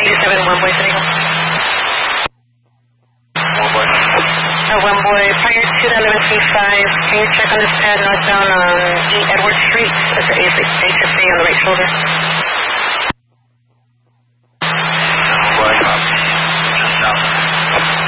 27, one boy, Senegal. One boy, prior to the 11T5, can you check on this pad northbound on E. Edward Street? That's an HSA on the right shoulder.